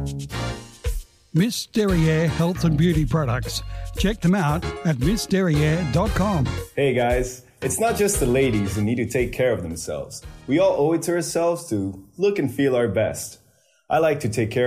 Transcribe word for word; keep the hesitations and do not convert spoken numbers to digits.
Miss Derriere Health and Beauty Products. Check them out at miss derriere dot com. Hey guys, it's not just the ladies who need to take care of themselves. We all owe it to ourselves to look and feel our best. I like to take care